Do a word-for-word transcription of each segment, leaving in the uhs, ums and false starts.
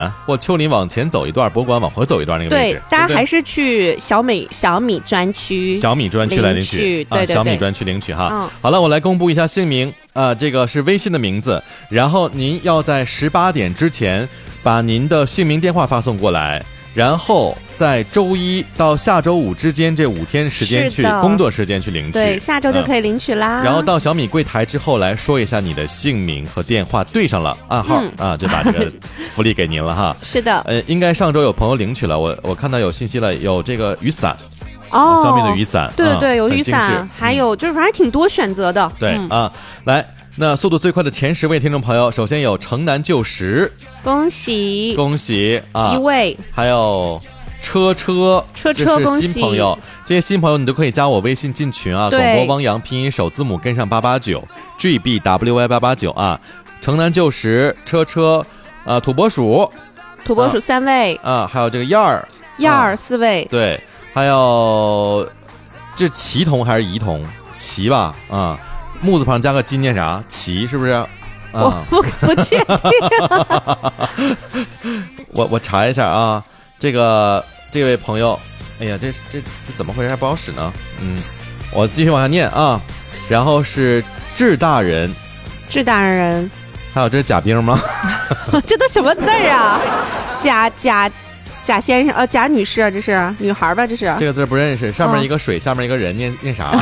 或丘陵往前走一段，博物馆往回走一段那个位置。 对，大家对对还是去小美小米专区， 小米专区来领取， 对对对、 啊，小米专区领取哈。 嗯、 好了，我来公布一下姓名啊、呃，这个是微信的名字，然后您要在十八点之前把您的姓名、电话发送过来。然后在周一到下周五之间这五天时间去工作时间去领取， 对，下周就可以领取啦、 嗯。然后到小米柜台之后来说一下你的姓名和电话对上了暗号、嗯、啊，就把这个福利给您了哈。 是的， 呃，应该上周有朋友领取了，我我看到有信息了，有这个雨伞。 哦， 小米的雨伞， 对对对， 嗯、 有雨伞，还有就是反正挺多选择的。 对、嗯、啊，来。那速度最快的前十位听众朋友，首先有城南旧时， 恭喜恭喜啊！ 一位， 还有车车车车， 这是新朋友，这些新朋友你都可以加我微信进群啊。广播汪洋拼音首字母跟上八八九 G B W Y 八八九啊。城南旧时，车车，呃，土拨鼠， 土拨鼠三位啊，啊还有这个燕儿， 燕儿、啊、四位， 对，还有这齐同还是怡同？齐吧，啊。木字旁加个金念啥？齐是不是？啊、 我不不确定。 我我查一下啊，这个这位朋友，哎呀，这这这怎么回事？还不好使呢。嗯，我继续往下念啊。然后是智大人， 智大人， 还有这是贾冰吗？ 这都什么字儿啊？贾贾。贾先生，呃，贾女士，这是女孩吧？这是这个字不认识，上面一个水，哦、下面一个人，念念啥？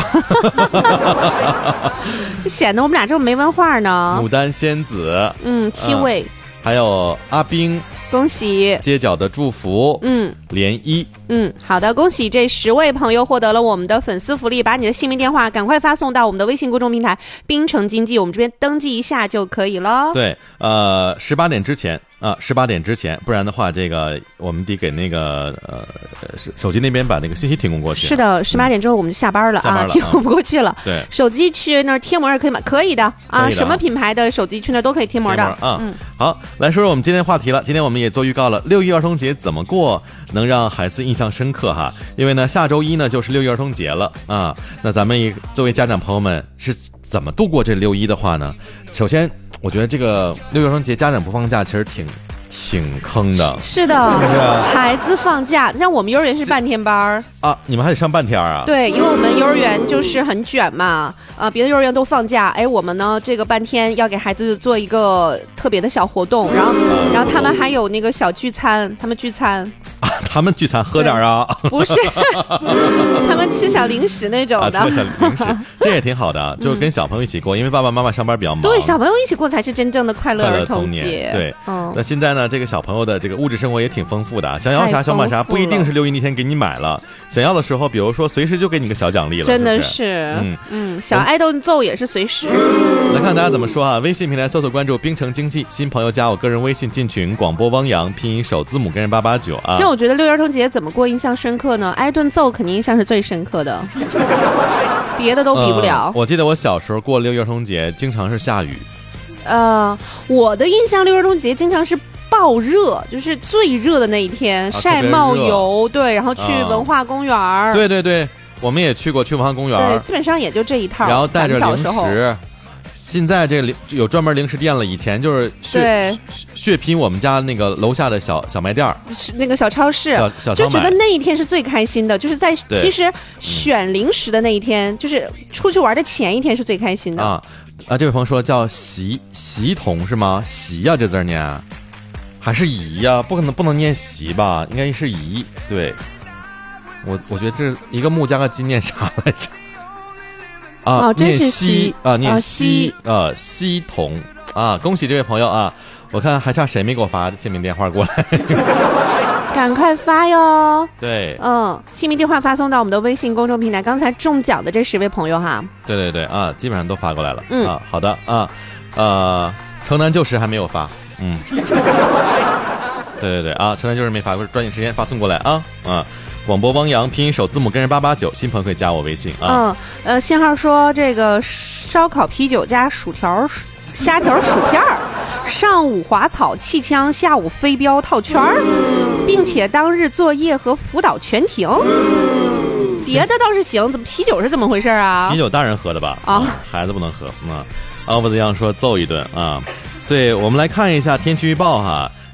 显得我们俩这么没文化呢。 牡丹仙子， 嗯，七位、嗯， 还有阿冰， 恭喜！ 街角的祝福， 嗯， 涟漪， 嗯，好的，恭喜这十位朋友获得了我们的粉丝福利，把你的姓名、电话赶快发送到我们的微信公众平台“冰城经济”，我们这边登记一下就可以了。 对，呃，十八点之前。啊，十八点之前，不然的话，这个我们得给那个呃手机那边把那个信息提供过去。 是的，十八点之后我们就下班了啊，提供不过去了。 对， 手机去那儿贴膜也可以吗？可以的啊， 的什么品牌的手机去那儿都可以贴膜的啊。嗯，好，来说说我们今天的话题了。今天我们也做预告了，六一儿童节怎么过能让孩子印象深刻哈？因为呢，下周一呢就是六一儿童节了啊。那咱们也作为家长朋友们是怎么度过这六一的话呢？首先。我觉得这个六一儿童节家长不放假，其实挺挺坑的。 是的， 是不是、啊？ 孩子放假，像我们幼儿园是半天班啊，你们还得上半天啊？ 对，因为我们幼儿园就是很卷嘛，啊，别的幼儿园都放假，哎，我们呢这个半天要给孩子做一个特别的小活动，然后、嗯、然后他们还有那个小聚餐，他们聚餐。 啊，他们聚餐喝点啊？ 不是，他们吃小零食那种的。 啊、吃小零食，这也挺好的，就是跟小朋友一起过，因为爸爸妈妈上班比较忙。 对，小朋友一起过才是真正的快乐儿童节。 对， 嗯。 那现在呢，这个小朋友的这个物质生活也挺丰富的，想要啥想买啥，不一定是六一那天给你买了，想要的时候，比如说随时就给你个小奖励了。 真的是， 是嗯嗯，小爱豆揍也是随时。 来看大家怎么说啊？微信平台搜索关注冰城经济，新朋友加我个人微信进群，广播汪洋拼音首字母跟人八八九啊。 其实我觉得六一儿童节怎么过印象深刻呢？挨顿揍肯定印象是最深刻的，别的都比不了、 呃。我记得我小时候过六一儿童节，经常是下雨。 呃，我的印象六一儿童节经常是爆热，就是最热的那一天，啊、晒冒油，对，然后去文化公园、啊。 对对对，我们也去过去文化公园。 对，基本上也就这一套。 然后带着零食。现在这个有专门零食店了，以前就是血血拼我们家那个楼下的小小卖店， 那个小超市， 小小就觉得那一天是最开心的，就是在其实选零食的那一天，嗯、就是出去玩的前一天是最开心的啊啊！这位朋友说叫习习童是吗？习呀、啊，这字念还是怡呀、啊？不可能不能念习吧？应该是怡。对，我我觉得这一个木加个金念啥来着？啊， 哦、 念西啊，念啊西呃西童啊，恭喜这位朋友啊！我看还差谁没给我发姓名电话过来， 赶快发哟！ 对， 嗯，姓名电话发送到我们的微信公众平台。刚才中奖的这十位朋友哈， 对对对啊，基本上都发过来了。 嗯啊，好的啊，呃，城南旧时还没有发，嗯，对对对啊，城南旧时没发过，抓紧时间发送过来啊啊！广播汪洋拼音首字母跟人八八九，新朋友可以加我微信啊。 嗯，呃，信号说这个烧烤啤酒加薯条、虾条、薯片儿，上午滑草气枪，下午飞镖套圈儿，并且当日作业和辅导全停。别的倒是行，怎么啤酒是怎么回事啊？ 啤酒大人喝的吧？啊，孩子不能喝。啊，奥布子样说揍一顿啊。对，我们来看一下天气预报哈。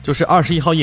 就是二十一号夜